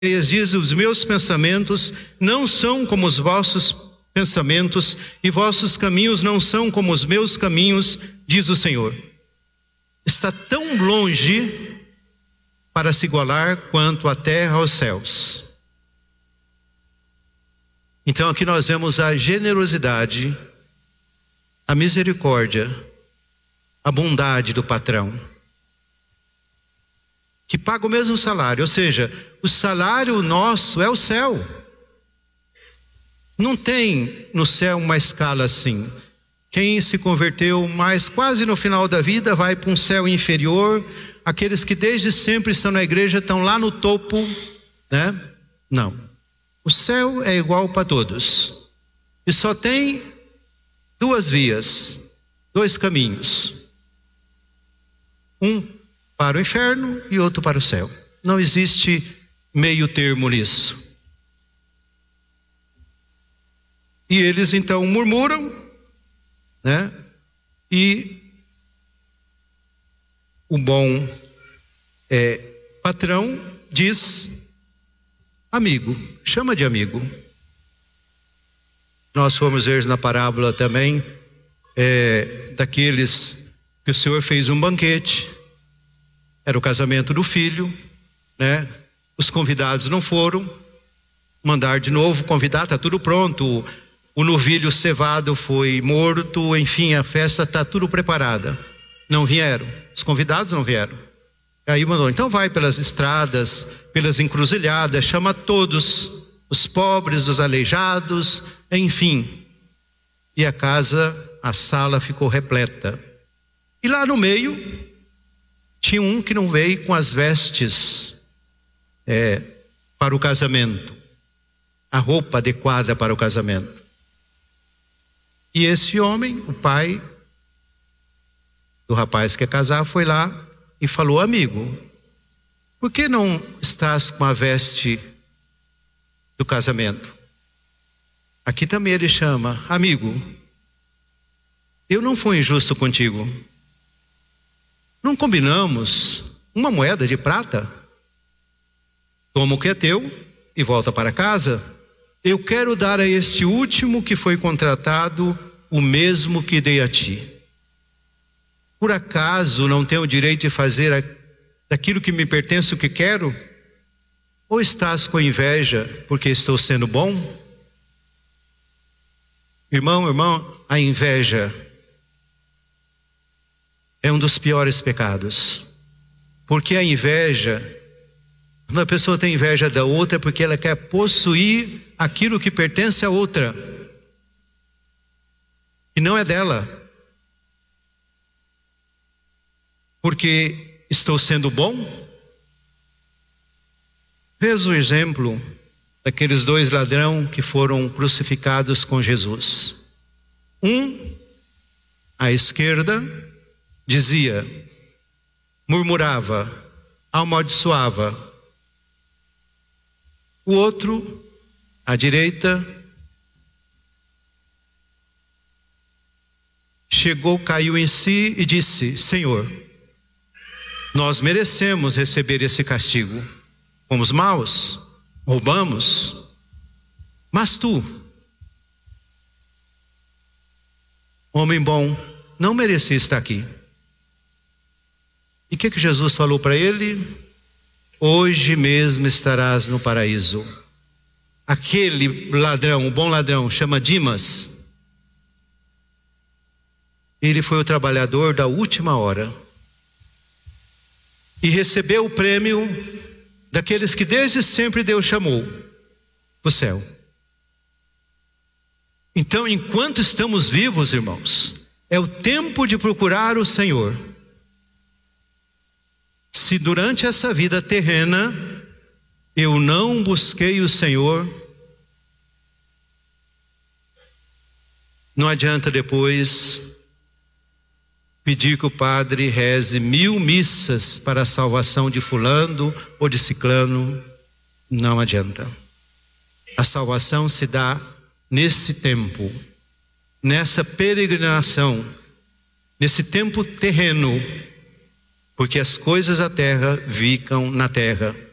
diz: os meus pensamentos não são como os vossos pensamentos, e vossos caminhos não são como os meus caminhos, diz o Senhor. Está tão longe para se igualar quanto a terra aos céus. Então aqui nós vemos a generosidade, a misericórdia, a bondade do patrão, que paga o mesmo salário, ou seja, o salário nosso é o céu. Não tem no céu uma escala assim. Quem se converteu mais quase no final da vida vai para um céu inferior. Aqueles que desde sempre estão na igreja estão lá no topo, né? Não. O céu é igual para todos. E só tem duas vias, dois caminhos. Um para o inferno e outro para o céu. Não existe meio termo nisso. E eles então murmuram, né? E o bom patrão diz: amigo, chama de amigo. Nós fomos ver na parábola também daqueles que o Senhor fez um banquete. Era o casamento do filho, né? Os convidados não foram. Mandar de novo convidar, está tudo pronto. O novilho cevado foi morto, enfim, a festa está tudo preparada. Não vieram, os convidados não vieram. Aí mandou: então vai pelas estradas, pelas encruzilhadas, chama todos, os pobres, os aleijados, enfim. E a sala ficou repleta. E lá no meio tinha um que não veio com as vestes para o casamento, a roupa adequada para o casamento. E esse homem, o pai do rapaz que ia casar, foi lá e falou: amigo, por que não estás com a veste do casamento? Aqui também ele chama: amigo, eu não fui injusto contigo. Não combinamos uma moeda de prata? Toma o que é teu e volta para casa. Eu quero dar a este último que foi contratado o mesmo que dei a ti. Por acaso não tenho o direito de fazer daquilo que me pertence o que quero? Ou estás com inveja porque estou sendo bom? Irmão, a inveja é um dos piores pecados. Porque a inveja, quando a pessoa tem inveja da outra, é porque ela quer possuir aquilo que pertence à outra, e não é dela. Porque estou sendo bom? Veja o exemplo daqueles dois ladrões que foram crucificados com Jesus. Um, à esquerda, dizia, murmurava, amaldiçoava. O outro, à direita, chegou, caiu em si e disse: Senhor, nós merecemos receber esse castigo. Fomos maus, roubamos, mas tu, homem bom, não merecia estar aqui. E o que Jesus falou para ele? Hoje mesmo estarás no paraíso. Aquele ladrão, o bom ladrão, chama Dimas. Ele foi o trabalhador da última hora e recebeu o prêmio daqueles que desde sempre Deus chamou para o céu. Então, enquanto estamos vivos, irmãos, é o tempo de procurar o Senhor. Se durante essa vida terrena eu não busquei o Senhor, não adianta depois pedir que o padre reze 1000 missas para a salvação de fulano ou de ciclano. Não adianta. A salvação se dá nesse tempo, nessa peregrinação, nesse tempo terreno, porque as coisas da terra ficam na terra.